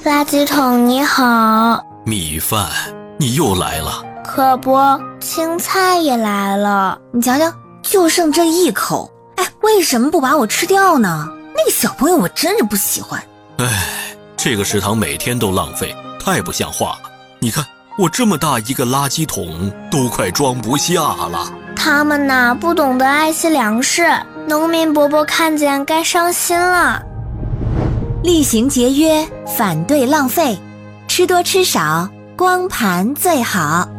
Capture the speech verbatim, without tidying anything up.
垃圾桶你好。 米饭，你又来了。 可不，青菜也来了。 你瞧瞧，就剩这一口，哎，为什么不把我吃掉呢？那个小朋友我真是不喜欢。 哎，这个食堂每天都浪费，太不像话了。你看我这么大一个垃圾桶都快装不下了。 他们呐不懂得爱惜粮食，农民伯伯看见该伤心了。 厉行节约，反对浪费，吃多吃少，光盘最好。